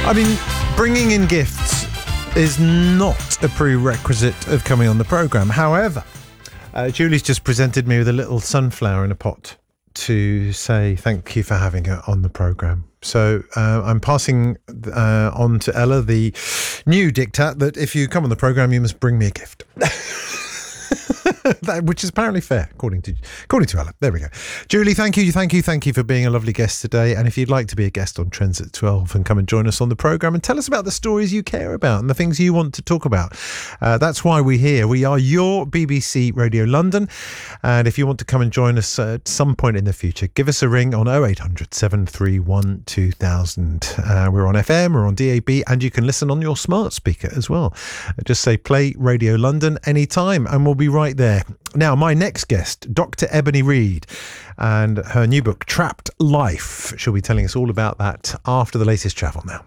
I mean, bringing in gifts is not a prerequisite of coming on the programme. However, Julie's just presented me with a little sunflower in a pot to say thank you for having her on the programme. So I'm passing on to Ella the new diktat that if you come on the programme, you must bring me a gift. Which is apparently fair, according to Ella. There we go. Julie, thank you for being a lovely guest today. And if you'd like to be a guest on Trends at 12 and come and join us on the programme and tell us about the stories you care about and the things you want to talk about, that's why we're here. We are your BBC Radio London. And if you want to come and join us at some point in the future, give us a ring on 0800 731 2000. We're on FM, we're on DAB, and you can listen on your smart speaker as well. Just say play Radio London anytime and we'll be right there. Now, my next guest, Dr. Ebony Reid, and her new book, Trapped Life. She'll be telling us all about that after the latest travel now.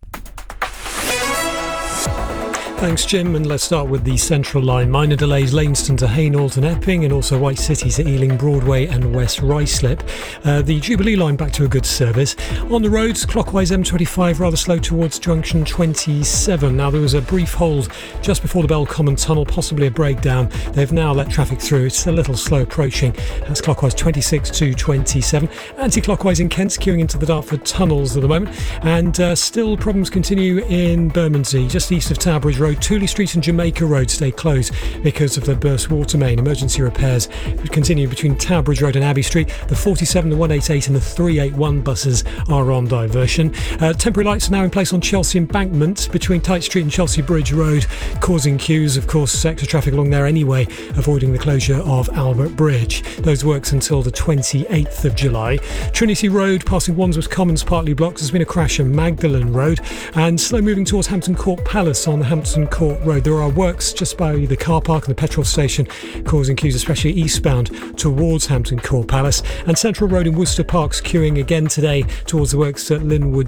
Thanks, Jim, and let's start with the Central Line. Minor delays Lainston to Hainault and Epping, and also White City to Ealing, Broadway and West Ruislip. The Jubilee Line back to a good service. On the roads, clockwise M25 rather slow towards junction 27. Now, there was a brief hold just before the Bell Common Tunnel, possibly a breakdown. They've now let traffic through. It's a little slow approaching. That's clockwise 26 to 27. Anti-clockwise in Kent's queuing into the Dartford tunnels at the moment. And still problems continue in Bermondsey, just east of Tower Bridge Road. Tooley Street and Jamaica Road stay closed because of the burst water main. Emergency repairs continue between Tower Bridge Road and Abbey Street. The 47, the 188 and the 381 buses are on diversion. Temporary lights are now in place on Chelsea Embankment between Tite Street and Chelsea Bridge Road, causing queues. Of course, sector traffic along there anyway, avoiding the closure of Albert Bridge. Those works until the 28th of July. Trinity Road passing Wandsworth Commons partly blocked. There's been a crash on Magdalen Road, and slow moving towards Hampton Court Palace on the Hampton Court Road. There are works just by the car park and the petrol station, causing queues especially eastbound towards Hampton Court Palace. And Central Road in Worcester Park's queuing again today towards the works at Linwood